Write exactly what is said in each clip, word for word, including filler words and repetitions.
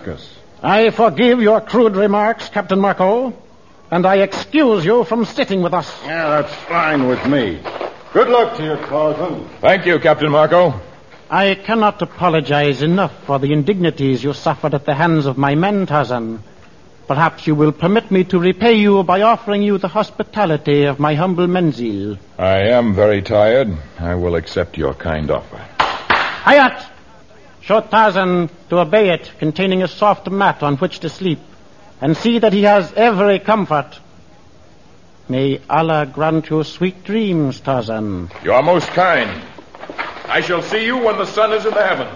circus. I forgive your crude remarks, Captain Marco, and I excuse you from sitting with us. Yeah, that's fine with me. Good luck to you, Tarzan. Thank you, Captain Marco. I cannot apologize enough for the indignities you suffered at the hands of my men, Tarzan. Perhaps you will permit me to repay you by offering you the hospitality of my humble menzil. I am very tired. I will accept your kind offer. Hayat! Show Tarzan to obey it, containing a soft mat on which to sleep, and see that he has every comfort. May Allah grant you sweet dreams, Tarzan. You are most kind. I shall see you when the sun is in the heaven.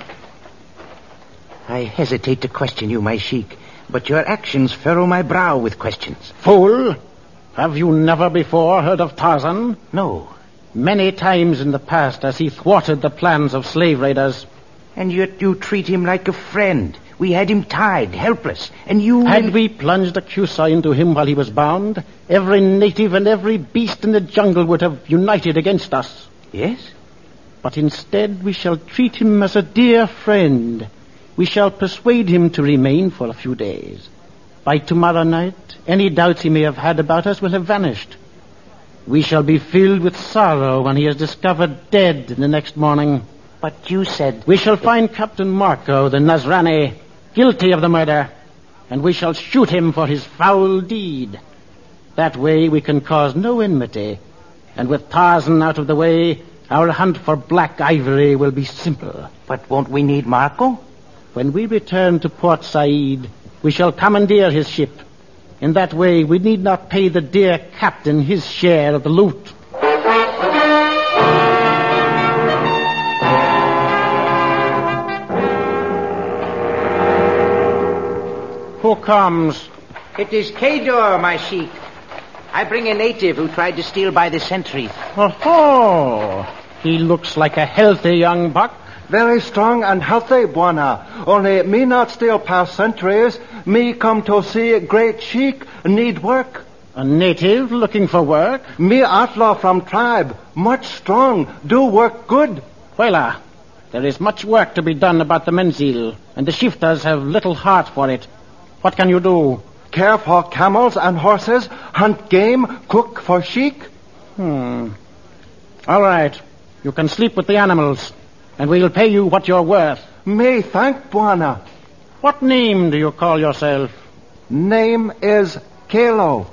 I hesitate to question you, my sheik, but your actions furrow my brow with questions. Fool! Have you never before heard of Tarzan? No. Many times in the past has he thwarted the plans of slave raiders. And yet you treat him like a friend. We had him tied, helpless, and you... Had we plunged a Cusa into him while he was bound, every native and every beast in the jungle would have united against us. Yes? But instead we shall treat him as a dear friend. We shall persuade him to remain for a few days. By tomorrow night, any doubts he may have had about us will have vanished. We shall be filled with sorrow when he is discovered dead the next morning. But you said... We shall find Captain Marco, the Nazrani, guilty of the murder, and we shall shoot him for his foul deed. That way we can cause no enmity, and with Tarzan out of the way, our hunt for black ivory will be simple. But won't we need Marco? When we return to Port Said, we shall commandeer his ship. In that way, we need not pay the dear captain his share of the loot. Who comes? It is Kador, my sheik. I bring a native who tried to steal by the sentries. Oh, he looks like a healthy young buck. Very strong and healthy, Bwana. Only me not steal past centuries. Me come to see a great sheik need work. A native looking for work? Me outlaw from tribe. Much strong. Do work good. Wela, there is much work to be done about the menzil, and the shifters have little heart for it. What can you do? Care for camels and horses, hunt game, cook for sheik. Hmm. All right. You can sleep with the animals, and we'll pay you what you're worth. Me thank Bwana. What name do you call yourself? Name is Kalo.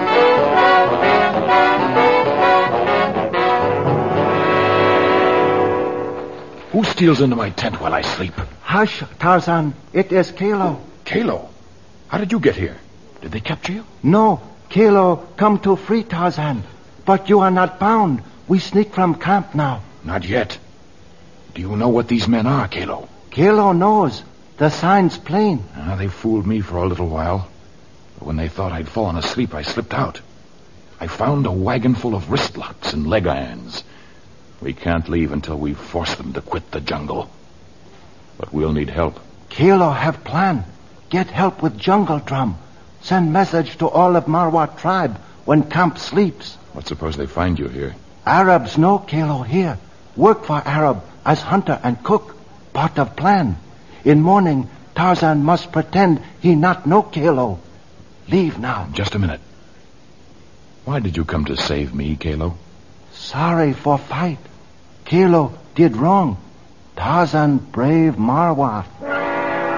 Who steals into my tent while I sleep? Hush, Tarzan. It is Kalo. Kalo? How did you get here? Did they capture you? No, Kalo come to free Tarzan. But you are not bound. We sneak from camp now. Not yet. Do you know what these men are, Kalo? Kalo knows. The sign's plain. Ah, they fooled me for a little while. But when they thought I'd fallen asleep, I slipped out. I found a wagon full of wrist locks and leg irons. We can't leave until we force them to quit the jungle. But we'll need help. Kalo have plan. Get help with jungle drum. Send message to all of Marwa tribe when camp sleeps. What suppose they find you here? Arabs know Kalo here. Work for Arab as hunter and cook. Part of plan. In morning, Tarzan must pretend he not know Kalo. Leave now. Just a minute. Why did you come to save me, Kalo? Sorry for fight. Kalo did wrong. Tarzan brave Marwa.